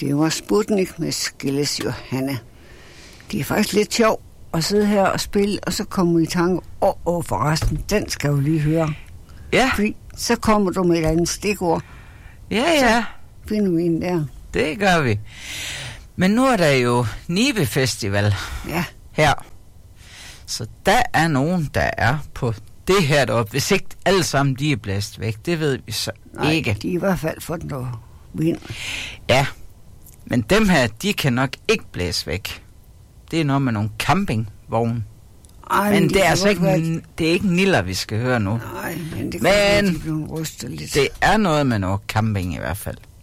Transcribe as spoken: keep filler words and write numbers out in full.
Det var Sputnik med Skilles Johanne. Det er faktisk lidt sjovt at sidde her og spille, og så kommer i tanke, åh, oh, oh, forresten, den skal jo lige høre. Ja. Fordi så kommer du med et andet stikord. Ja, ja. Så finder vi en der. Det gør vi. Men nu er der jo Nibe Festival Ja. her. Så der er nogen, der er på det her deroppe. Hvis ikke alle sammen de er blæst væk, det ved vi så Nej, ikke. de er i hvert fald for den der vind. Ja, men dem her, de kan nok ikke blæse væk. Det er noget med nogle campingvogne. Ej, men de det er altså ikke, være... det er ikke Niller, vi skal høre nu. Nej, men det kan Men være, de bliver rystet lidt. Det er noget med noget camping i hvert fald.